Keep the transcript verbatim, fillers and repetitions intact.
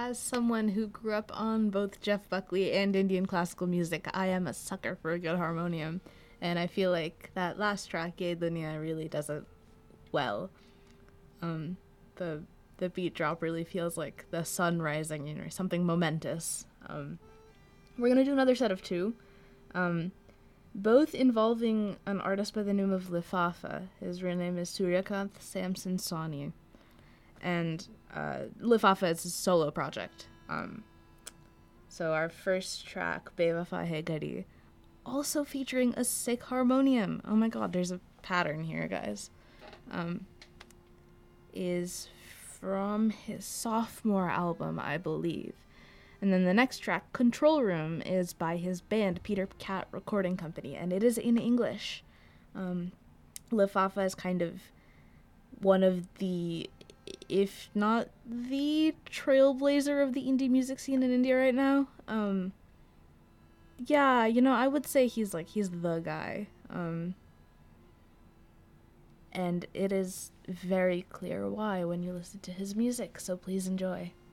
as someone who grew up on both Jeff Buckley and Indian classical music, I am a sucker for a good harmonium. And I feel like that last track, Ye Dunya, really does it well. Um, the the beat drop really feels like the sun rising, you know, something momentous. Um, we're gonna do another set of two, um, both involving an artist by the name of Lifafa. His real name is Suryakanth Samson Sawhney, and uh, Lifafa is a solo project. Um, so our first track, Bewafa Hai Ghadi, also featuring a Sikh harmonium. Oh my god, there's a pattern here, guys. Um, is from his sophomore album, I believe. And then the next track, Control Room, is by his band, Peter Cat Recording Company, and it is in English. Um, Lifafa is kind of one of the, if not the trailblazer of the indie music scene in India right now. Um, yeah, you know, I would say he's like, he's the guy. Um, and it is very clear why when you listen to his music, so please enjoy.